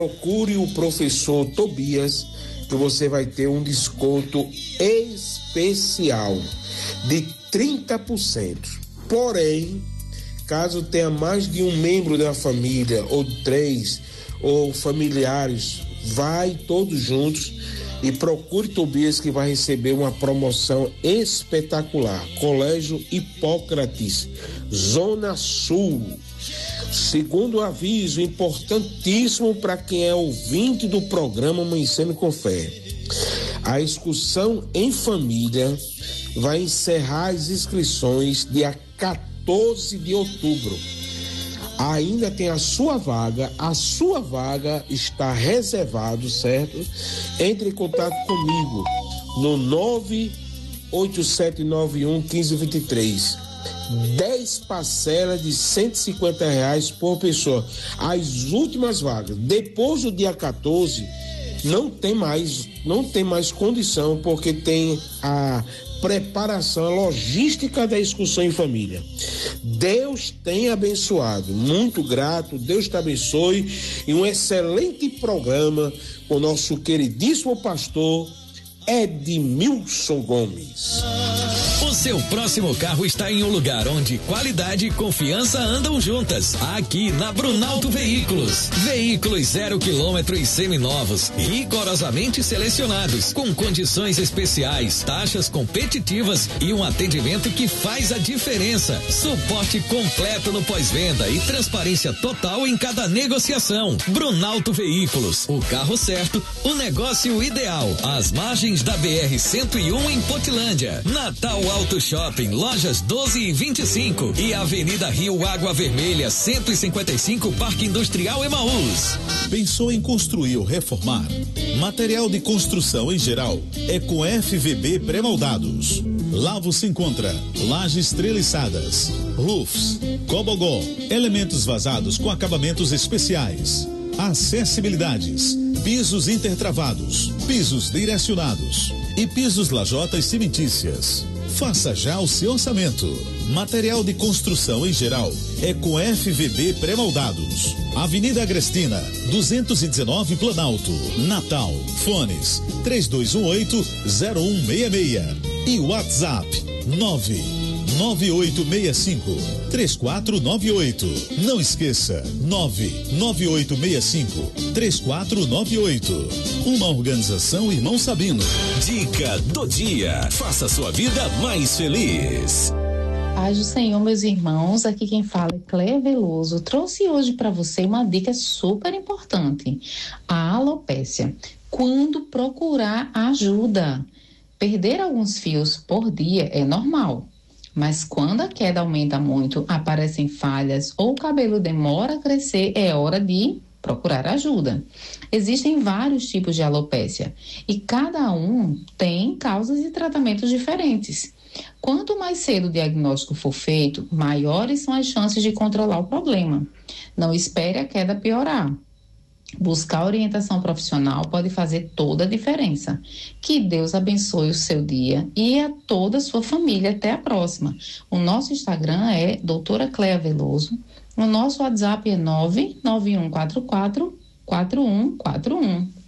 Procure o professor Tobias, que você vai ter um desconto especial de 30%. Porém, caso tenha mais de um membro da família, ou 3, ou familiares, vai todos juntos e procure Tobias, que vai receber uma promoção espetacular. Colégio Hipócrates, Zona Sul. Segundo aviso importantíssimo para quem é ouvinte do programa Amanhecendo com Fé, a excursão em família vai encerrar as inscrições dia 14 de outubro. Ainda tem a sua vaga está reservada, certo? Entre em contato comigo no 987911523. 10 parcelas de R$150 por pessoa. As últimas vagas. Depois do dia 14, não tem mais condição, porque tem a preparação, a logística da excursão em família. Deus tem abençoado, muito grato, Deus te abençoe, e um excelente programa com o nosso queridíssimo pastor Edmilson Gomes. O seu próximo carro está em um lugar onde qualidade e confiança andam juntas. Aqui na Brunalto Veículos. Veículos 0 km e seminovos, rigorosamente selecionados, com condições especiais, taxas competitivas e um atendimento que faz a diferença. Suporte completo no pós-venda e transparência total em cada negociação. Brunalto Veículos, o carro certo, o negócio ideal. Às margens da BR-101 em Potilândia. Natal Auto Shopping, lojas 12 e 25 e Avenida Rio Água Vermelha 155, Parque Industrial Emaús. Pensou em construir ou reformar? Material de construção em geral é com FVB Pré-moldados. Lá você encontra lajes treliçadas, roofs, cobogó, elementos vazados com acabamentos especiais, acessibilidades, pisos intertravados, pisos direcionados e pisos lajotas cimentícias. Faça já o seu orçamento. Material de construção em geral é com FVB Pré-moldados. Avenida Agrestina, 219 Planalto, Natal. Fones 3218-0166 e WhatsApp 99865-3498. Não esqueça, 99865-3498. Uma organização Irmão Sabino. Dica do dia. Faça sua vida mais feliz. Paz do Senhor, meus irmãos, aqui quem fala é Cléia Veloso. Trouxe hoje para você uma dica super importante. A alopécia. Quando procurar ajuda. Perder alguns fios por dia é normal. Mas quando a queda aumenta muito, aparecem falhas ou o cabelo demora a crescer, é hora de procurar ajuda. Existem vários tipos de alopécia e cada um tem causas e tratamentos diferentes. Quanto mais cedo o diagnóstico for feito, maiores são as chances de controlar o problema. Não espere a queda piorar. Buscar orientação profissional pode fazer toda a diferença. Que Deus abençoe o seu dia e a toda a sua família. Até a próxima. O nosso Instagram é doutora Cléia Veloso. O nosso WhatsApp é 99144-4141.